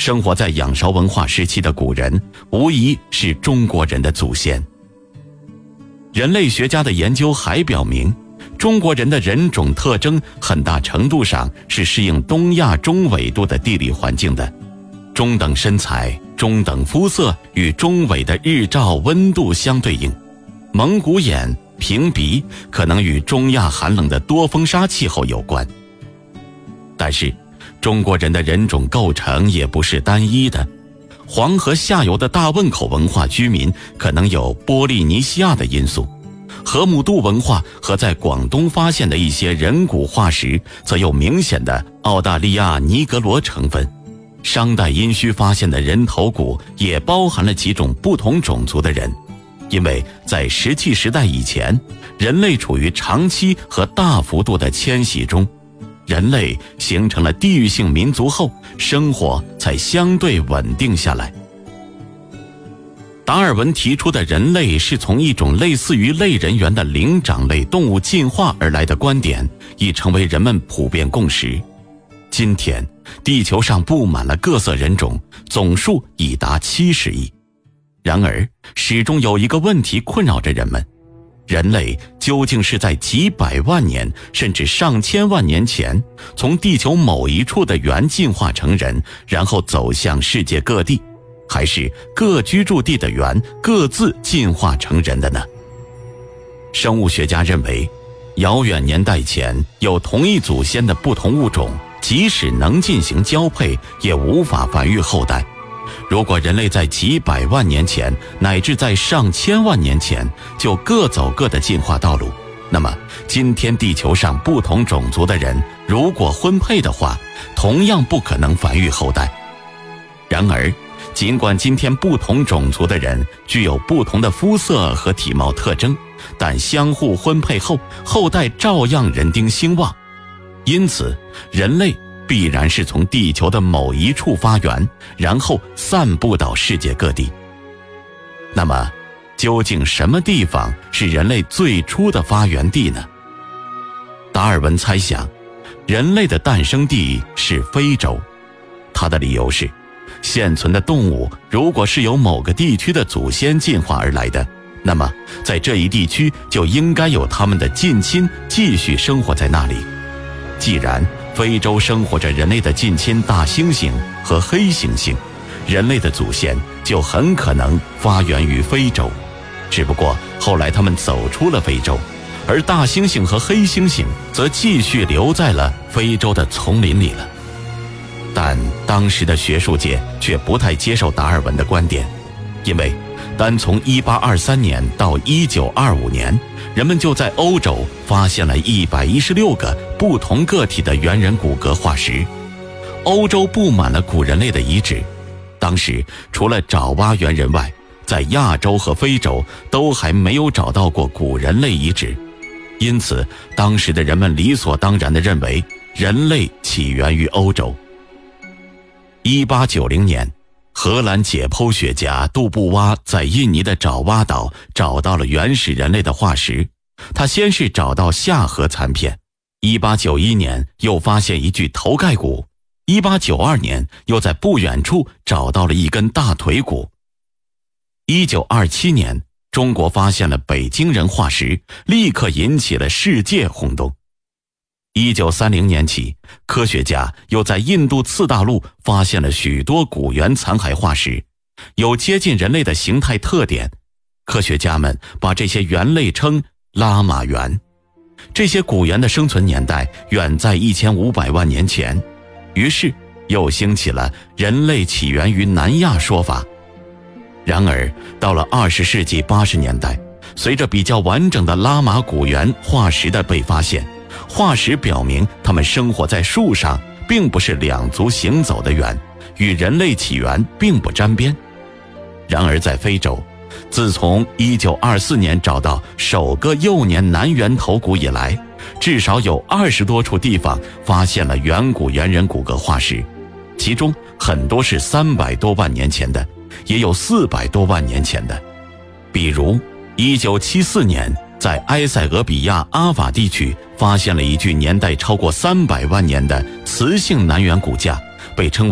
生活在仰韶文化时期的古人，无疑是中国人的祖先。人类学家的研究还表明，中国人的人种特征很大程度上是适应东亚中纬度的地理环境的。中等身材、中等肤色与中纬的日照温度相对应，蒙古眼、平鼻可能与中亚寒冷的多风沙气候有关。但是中国人的人种构成也不是单一的，黄河下游的大汶口文化居民可能有波利尼西亚的因素，河姆渡文化和在广东发现的一些人骨化石则有明显的澳大利亚尼格罗成分。商代殷墟发现的人头骨也包含了几种不同种族的人，因为在石器时代以前，人类处于长期和大幅度的迁徙中，人类形成了地域性民族后，生活才相对稳定下来。达尔文提出的人类是从一种类似于类人猿的灵长类动物进化而来的观点，已成为人们普遍共识。今天地球上布满了各色人种，总数已达70亿。然而始终有一个问题困扰着人们，人类究竟是在几百万年甚至上千万年前从地球某一处的猿进化成人，然后走向世界各地，还是各居住地的猿各自进化成人的呢？生物学家认为，遥远年代前有同一祖先的不同物种，即使能进行交配，也无法繁育后代。如果人类在几百万年前乃至在上千万年前就各走各的进化道路，那么今天地球上不同种族的人如果婚配的话，同样不可能繁育后代。然而尽管今天不同种族的人具有不同的肤色和体貌特征，但相互婚配后，后代照样人丁兴旺。因此人类必然是从地球的某一处发源，然后散布到世界各地。那么究竟什么地方是人类最初的发源地呢？达尔文猜想，人类的诞生地是非洲。他的理由是，现存的动物如果是由某个地区的祖先进化而来的，那么在这一地区就应该有他们的近亲继续生活在那里。既然非洲生活着人类的近亲大猩猩和黑猩猩，人类的祖先就很可能发源于非洲。只不过后来他们走出了非洲，而大猩猩和黑猩猩则继续留在了非洲的丛林里了。但当时的学术界却不太接受达尔文的观点，因为单从1823年到1925年，人们就在欧洲发现了116个不同个体的猿人骨骼化石。欧洲布满了古人类的遗址，当时除了爪哇猿人外，在亚洲和非洲都还没有找到过古人类遗址，因此当时的人们理所当然地认为人类起源于欧洲。1890年，荷兰解剖学家杜布瓦在印尼的爪哇岛找到了原始人类的化石。他先是找到下颌残片，1891年又发现一具头盖骨，1892年又在不远处找到了一根大腿骨。1927年，中国发现了北京人化石，立刻引起了世界轰动。1930年起，科学家又在印度次大陆发现了许多古猿残骸化石，有接近人类的形态特点。科学家们把这些猿类称拉玛猿。这些古猿的生存年代远在1500万年前，于是又兴起了人类起源于南亚说法。然而到了20世纪80年代，随着比较完整的拉玛古猿化石的被发现，化石表明它们生活在树上，并不是两足行走的猿，与人类起源并不沾边。然而在非洲，自从1924年找到首个幼年男猿头骨以来，至少有20多处地方发现了远古猿人骨骼化石，其中很多是300多万年前的，也有400多万年前的。比如1974年在埃塞俄比亚阿法地区发现了一具年代超过300万年的雌性南猿骨架，被称为